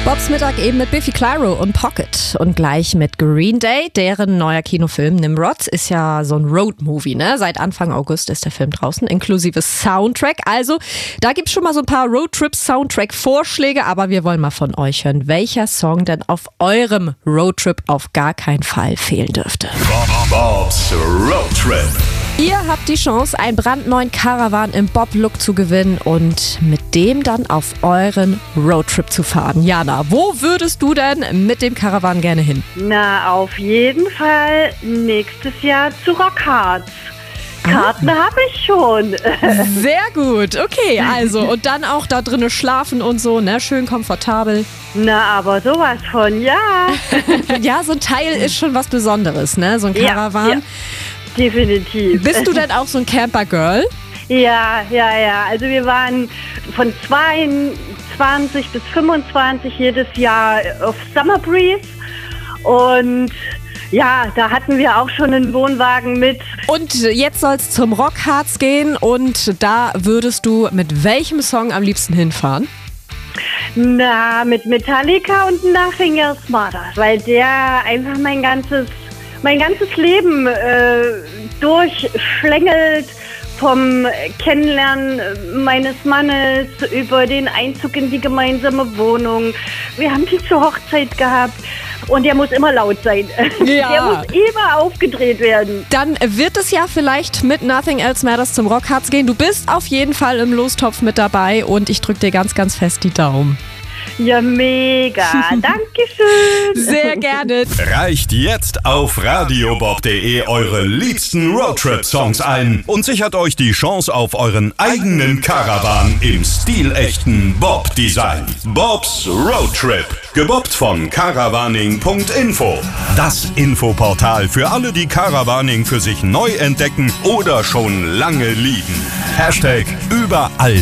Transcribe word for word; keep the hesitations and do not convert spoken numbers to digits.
Bobs Mittag eben mit Biffy Clyro und Pocket und gleich mit Green Day, deren neuer Kinofilm Nimrod ist ja so ein Road-Movie, ne? Seit Anfang August ist der Film draußen, inklusive Soundtrack. Also da gibt's schon mal so ein paar Roadtrip-Soundtrack-Vorschläge, aber wir wollen mal von euch hören, welcher Song denn auf eurem Roadtrip auf gar keinen Fall fehlen dürfte. Bobs Roadtrip. Ihr habt die Chance, einen brandneuen Caravan im Bob-Look zu gewinnen und mit dem dann auf euren Roadtrip zu fahren. Jana, wo würdest du denn mit dem Caravan gerne hin? Na, auf jeden Fall nächstes Jahr zu Rockharz. Karten habe ich schon. Sehr gut, okay, also und dann auch da drinnen schlafen und so, ne? Schön komfortabel. Na, aber sowas von, ja. Ja, so ein Teil ist schon was Besonderes, ne? So ein Caravan. Ja, ja. Definitiv. Bist du denn auch so ein Camper-Girl? Ja, ja, ja. Also wir waren von zweiundzwanzig bis fünfundzwanzig jedes Jahr auf Summer Breeze und ja, da hatten wir auch schon einen Wohnwagen mit. Und jetzt soll es zum Rockharz gehen und da würdest du mit welchem Song am liebsten hinfahren? Na, mit Metallica und Nothing Else Matters, weil der einfach mein ganzes mein ganzes Leben äh, durchschlängelt, vom Kennenlernen meines Mannes über den Einzug in die gemeinsame Wohnung. Wir haben die zur Hochzeit gehabt und der muss immer laut sein. Ja. Der muss immer aufgedreht werden. Dann wird es ja vielleicht mit Nothing Else Matters zum Rockharz gehen. Du bist auf jeden Fall im Lostopf mit dabei und ich drücke dir ganz, ganz fest die Daumen. Ja, mega. Dankeschön. Sehr gerne. Reicht jetzt auf radiobob punkt de eure liebsten Roadtrip-Songs ein und sichert euch die Chance auf euren eigenen Caravan im stilechten Bob-Design. Bobs Roadtrip. Gebobbt von caravaning punkt info. Das Infoportal für alle, die Caravaning für sich neu entdecken oder schon lange lieben. Hashtag überall.